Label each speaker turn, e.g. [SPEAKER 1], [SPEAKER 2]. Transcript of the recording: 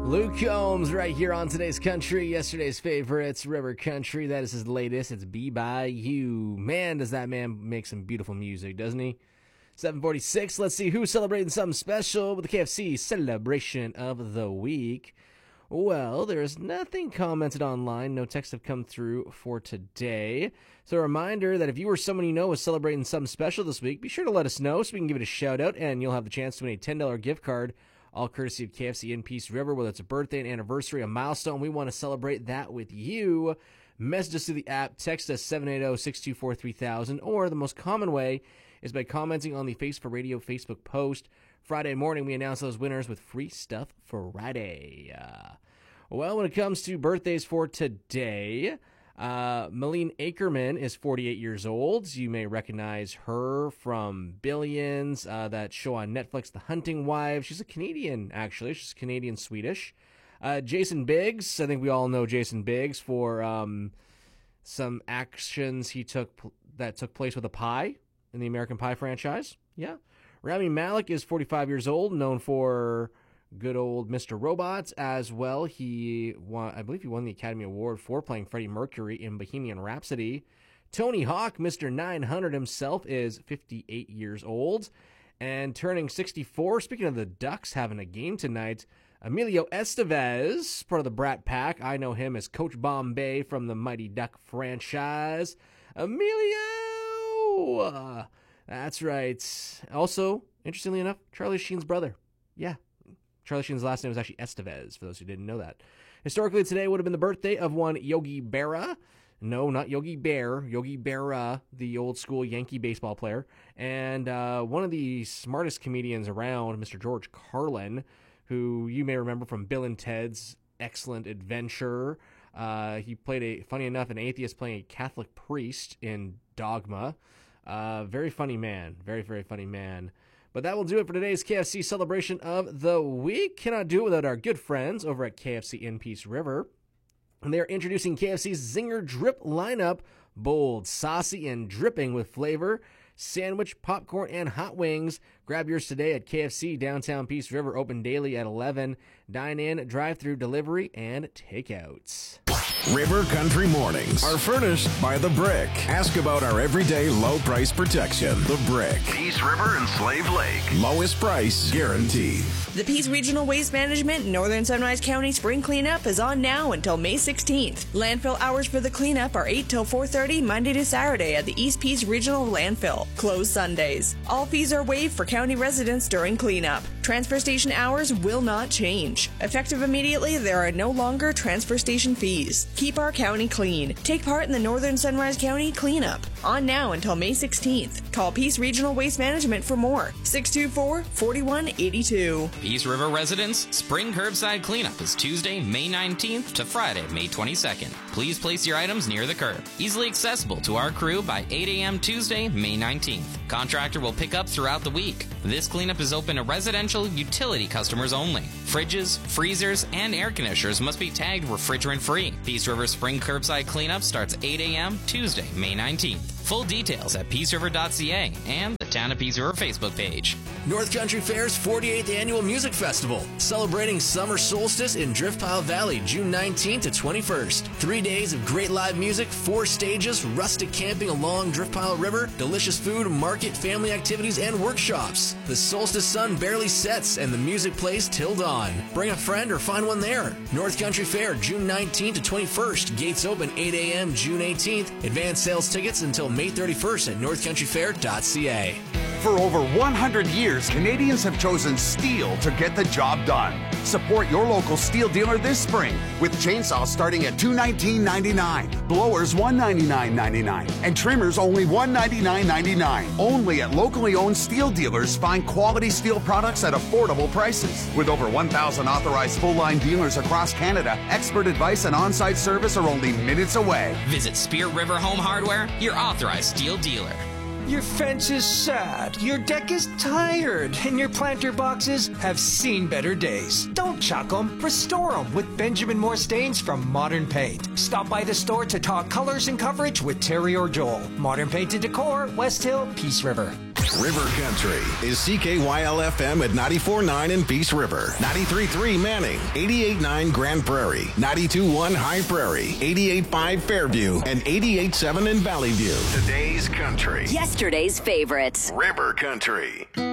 [SPEAKER 1] Luke Combs right here on Today's Country, yesterday's favorites, River Country. That is his latest. It's Be By You. Man, does that man make some beautiful music, doesn't he? 7:46. Let's see who's celebrating something special with the KFC celebration of the week. Well, there's nothing commented online. No texts have come through for today. So a reminder that if you or someone you know is celebrating something special this week, be sure to let us know so we can give it a shout out, and you'll have the chance to win a $10 gift card, all courtesy of KFC in Peace River. Whether it's a birthday, an anniversary, a milestone, we want to celebrate that with you. Message us through the app, text us 780-624-3000, or the most common way is by commenting on the Face for Radio Facebook post. Friday morning, we announce those winners with Free Stuff Friday. Well, when it comes to birthdays for today, Malene Akerman is 48 years old. You may recognize her from Billions, that show on Netflix, The Hunting Wives. She's a Canadian, actually. She's Canadian-Swedish. Jason Biggs, I think we all know Jason Biggs for some actions that took place with a pie in the American Pie franchise. Yeah. Rami Malek is 45 years old, known for good old Mr. Robot as well. I believe he won the Academy Award for playing Freddie Mercury in Bohemian Rhapsody. Tony Hawk, Mr. 900 himself, is 58 years old and turning 64. Speaking of the Ducks having a game tonight, Emilio Estevez, part of the Brat Pack. I know him as Coach Bombay from the Mighty Duck franchise. Emilio! That's right. Also, interestingly enough, Charlie Sheen's brother. Yeah. Charlie Sheen's last name was actually Estevez, for those who didn't know that. Historically, today would have been the birthday of one Yogi Berra. No, not Yogi Bear. Yogi Berra, the old-school Yankee baseball player. And one of the smartest comedians around, Mr. George Carlin, who you may remember from Bill and Ted's Excellent Adventure. He played, funny enough, an atheist playing a Catholic priest in Dogma. Very funny man. Very, very funny man. But that will do it for today's KFC celebration of the week. Cannot do it without our good friends over at KFC in Peace River. And they are introducing KFC's Zinger Drip lineup. Bold, saucy, and dripping with flavor. Sandwich, popcorn, and hot wings. Grab yours today at KFC downtown Peace River, open daily at 11. Dine in, drive-through delivery, and takeouts.
[SPEAKER 2] River Country Mornings are furnished by The Brick. Ask about our everyday low price protection. The Brick.
[SPEAKER 3] Peace River and Slave Lake.
[SPEAKER 2] Lowest price guaranteed.
[SPEAKER 4] The Peace Regional Waste Management Northern Sunrise County Spring Cleanup is on now until May 16th. Landfill hours for the cleanup are 8 till 4:30 Monday to Saturday at the East Peace Regional Landfill. Closed Sundays. All fees are waived for county residents during cleanup. Transfer station hours will not change. Effective immediately, there are no longer transfer station fees. Keep our county clean. Take part in the Northern Sunrise County Cleanup. On now until May 16th. Call Peace Regional Waste Management for more. 624-4182.
[SPEAKER 5] Peace River residents, spring curbside cleanup is Tuesday, May 19th to Friday, May 22nd. Please place your items near the curb. Easily accessible to our crew by 8 a.m. Tuesday, May 19th. Contractor will pick up throughout the week. This cleanup is open to residential utility customers only. Fridges, freezers, and air conditioners must be tagged refrigerant-free. Peace River Spring Curbside Cleanup starts 8 a.m. Tuesday, May 19th. Full details at peaceriver.ca and the Town of Peace River Facebook page.
[SPEAKER 1] North Country Fair's 48th Annual Music Festival, celebrating summer solstice in Driftpile Valley, June 19th to 21st. 3 days of great live music, 4 stages, rustic camping along Driftpile River, delicious food, market, family activities, and workshops. The solstice sun barely sets and the music plays till dawn. Bring a friend or find one there. North Country Fair, June 19th to 21st. Gates open 8 a.m. June 18th. Advanced sales tickets until May 31st at northcountryfair.ca.
[SPEAKER 6] For over 100 years, Canadians have chosen steel to get the job done. Support your local steel dealer this spring with chainsaws starting at $219.99, blowers $199.99, and trimmers only $199.99. Only at locally owned steel dealers. Find quality steel products at affordable prices. With over 1,000 authorized full-line dealers across Canada, expert advice and on-site service are only minutes away.
[SPEAKER 5] Visit Spear River Home Hardware, your authorized steel dealer.
[SPEAKER 7] Your fence is sad, your deck is tired, and your planter boxes have seen better days. Don't chuck them, restore them with Benjamin Moore stains from Modern Paint. Stop by the store to talk colors and coverage with Terry or Joel. Modern Paint and Decor, West Hill, Peace River.
[SPEAKER 2] River Country is CKYL-FM at 94.9 in Peace River, 93.3 Manning, 88.9 Grand Prairie, 92.1 High Prairie, 88.5 Fairview, and 88.7 in Valley View. Today's country.
[SPEAKER 8] Yesterday's favorites.
[SPEAKER 2] River Country.